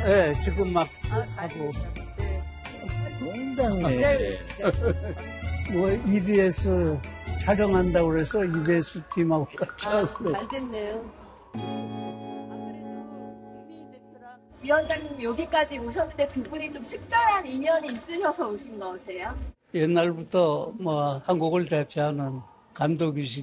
예, 지금 막 하고. 네. 굉장히 뭐, EBS 촬영한다고 그래서 EBS 팀하고 같이 왔어요. 잘 됐네요. 위원장님 여기까지 오셨는데 두 분이 좀 특별한 인연이 있으셔서 오신 거세요? 옛날부터 뭐, 한국을 대표하는 감독이시